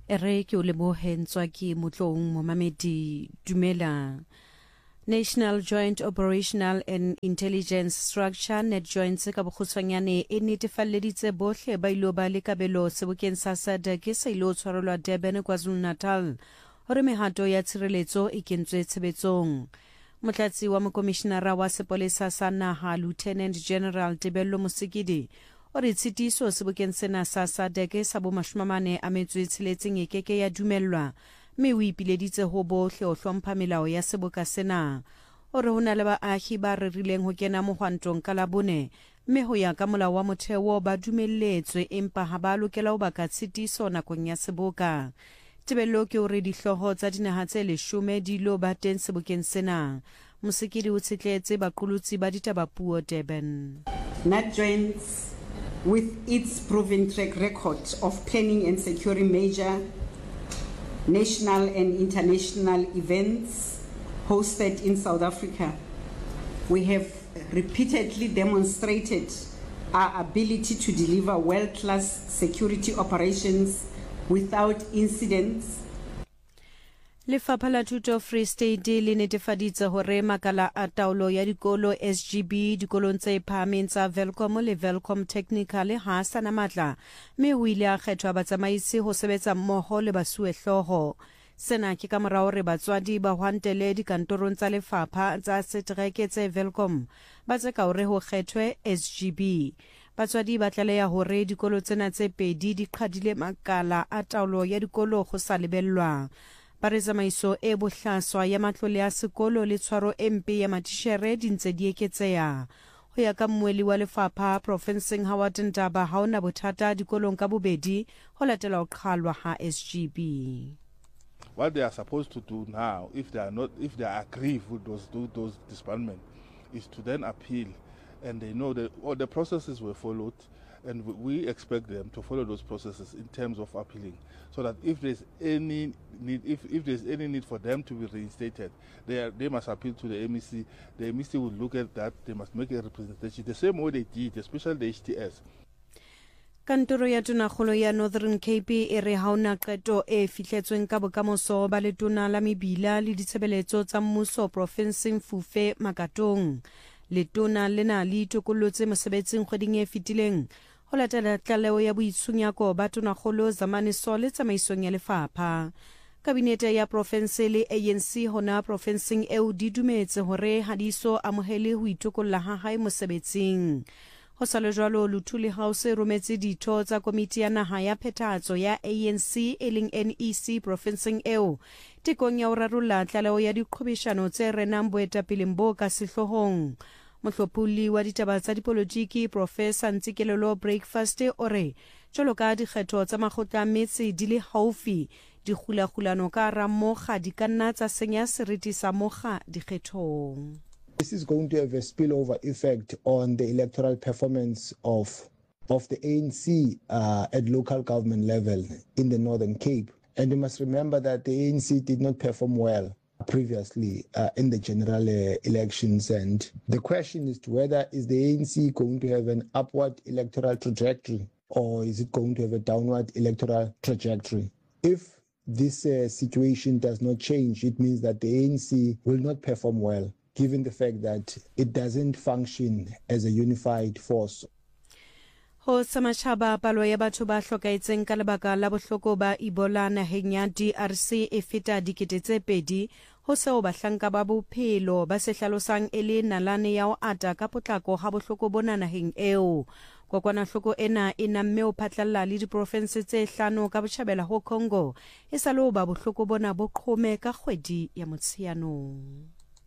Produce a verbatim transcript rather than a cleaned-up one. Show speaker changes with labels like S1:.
S1: Ere ke o lebohentswa ke motlong momamedi dumela. National Joint Operational and Intelligence Structure NetJoint ka bokgutshwanyane e netefalleditse bohle ba ilo ba le kabelo sebokeng sa S A D C se ilo tshwarelwa Durban KwaZulu-Natal hore mehato ya tshireletso e kentswe tshebetsong. Motlatsi wa mokomishenara wa sepolesa sa naha Lieutenant General Tebello Mosekedi o re tshitiso sebokeng sena sa S A D C sa bo mashomamane a metswe tsheletseng e keke ya dumellwa mme o ipileditse ho bohle o hlompha melao ya seboka sena. O re ho na le baahi ba rerileng ho kena mohwantong ka labone mme ho ya ka molao wa motheo ba dumelletswe empa ha ba lokela ho baka tshitiso nakong ya seboka. Tebello ke o re dihloho tsa dinaha tse leshome di lo ba teng sebokeng sena. Mosekedi o tshetletse baqolotsi ba ditabapuo Durban.
S2: NetJoint, with its proven track record of planning and securing major national and international events hosted in South Africa, we have repeatedly demonstrated our ability to deliver world-class security operations without incidents.
S1: Lefapha la Thuto Free State le netefaditse hore makala a taolo ya dikolo S G B dikolong tse phahameng tsa Welkom le Welkom Technical ha sana matla mme ho ile a kgethwa batsamaisi ho sebetsa mmoho le basuehloho. Sena ke ka morao re batswadi ba hwantele dikantorong tsa lefapha tsa setereke tse Welkom ba tse ka hore ho kgethwe S G B. Batswadi ba tlaleha hore dikolo tsena tse pedi di qhadile makala a taolo ya dikolo go sa lebellwa. Paretsamaiso e bohlaswa ya matlole a sekolo le tshwaro e mpe ya matishere di ntse di eketseha. Ho ya ka mmueli wa lefapha Professor Howard Ntaba ha ona bothata dikolong ka bobedi ho latela ho qhalwa ha S G B.
S3: What they are supposed to do now, if they are not, if they are aggrieved with those those disbandment, is to then appeal, and they know that all the processes were followed, and we expect them to follow those processes in terms of appealing, so that if there's any need, if, if there's any need for them to be reinstated, they are, they must appeal to the M E C. The M E C will look at that. They must make a representation the same way they did, especially the H T S.
S1: Kantoro ya Tonakgolo ya Northern Cape e re haona qeto e fihletsweng ka bokamoso ba letona la mebila le ditshebeletso tsa mmuso Provinceng Fufe Makatong. Letona lena le itokollotse mosebetsing kgweding e fetileng ho latela tlaleho ya boitshunyako ba Tonakgolo Zamani Sole tsamaisong ya lefapha. Kabinete ya province le A N C hona provinceng eo di dumetse hore hadiso amohele ho itokolla ha hae mosebetsing. Ho sa le jwalo Luthuli House rometse ditho tsa komiti ya naha ya phethahatso ya A N C e leng N E C provinceng eo tekong ya ho rarolla tlaleho ya diqhobeshano tse renang boetapeleng bo ka sehlohong. Mohlopuli wa ditaba tsa dipolotiki Professor Ntsikelelo Breakfast o re jwalo ka dikgetho tsa makgotla a metse di le haufi dikgulakgulano ka hara mokga di ka nna tsa senya seriti sa mokga dikgethong.
S4: This is going to have a spillover effect on the electoral performance of of the A N C uh, at local government level in the Northern Cape. And you must remember that the A N C did not perform well previously uh, in the general uh, elections. And the question is to whether is the A N C going to have an upward electoral trajectory or is it going to have a downward electoral trajectory? If this uh, situation does not change, it means that the A N C will not perform well, given the fact that it doesn't function as a unified force.
S1: Ho samachaba palo ya batho ba hlokaetseng ka lebaka la bohloko ba Ebola naheng ya D R C e feta dikete tse pedi ho seo bahlanka ba bophelo ba se hlalosang e le nalane ya ho ata ka potlako ha bohloko bona naheng eo. Kokwanahloko ena e namme ho phatlalla le diprovinse tse hlano ka botjhabela ho Congo e sa le ho ba bohloko bona bo qhome ka kgwedi ya Motsheanong.